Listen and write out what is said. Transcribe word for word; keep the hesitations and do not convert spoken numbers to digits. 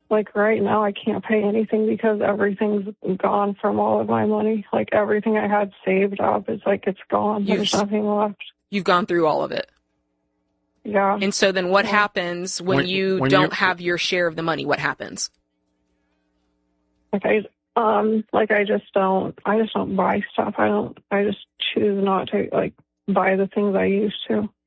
like right now I can't pay anything because everything's gone from all of my money. Like everything I had saved up, it's like it's gone. You've, There's nothing left. You've gone through all of it. Yeah. And so then what yeah. happens when, When- you when don't you- have your share of the money? What happens? Like I, um, like I just don't, I just don't buy stuff. I don't, I just choose not to like buy the things I used to.